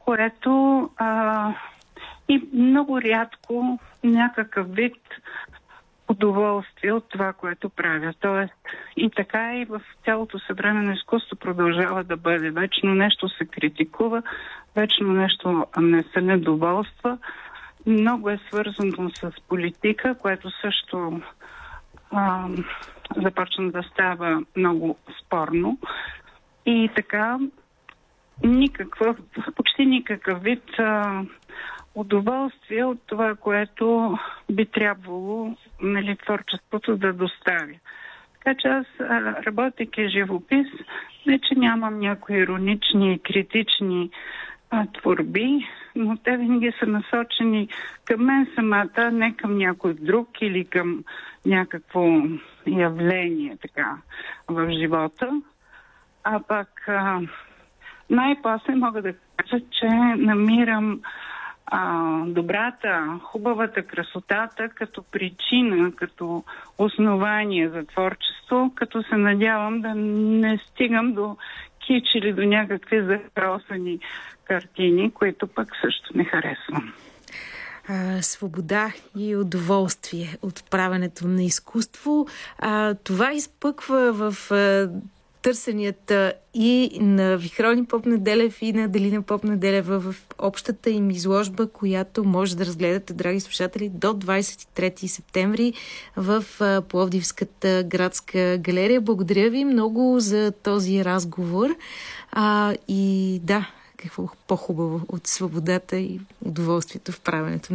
което и много рядко някакъв вид удоволствие от това, което правя. Тоест и така и в цялото съвременно изкуство продължава да бъде. Вечно нещо се критикува, вечно нещо не се недоволства. Много е свързано с политика, което също започна да става много спорно. И така почти никакъв вид удоволствие от това, което би трябвало творчеството да достави. Така че аз, работейки живопис, не че нямам някои иронични и критични творби, но те винаги са насочени към мен самата, не към някой друг или към някакво явление така в живота. А пък най-после мога да кажа, че намирам добрата, хубавата, красотата като причина, като основание за творчество, като се надявам да не стигам до кич или до някакви захросани картини, които пък също не харесвам. Свобода и удоволствие от правенето на изкуство. Това изпъква в търсенията и на Вихрони Попнеделев и на Делина Попнеделева в общата им изложба, която може да разгледате, драги слушатели, до 23 септември в Пловдивската градска галерия. Благодаря ви много за този разговор. И да, какво по-хубаво от свободата и удоволствието в правенето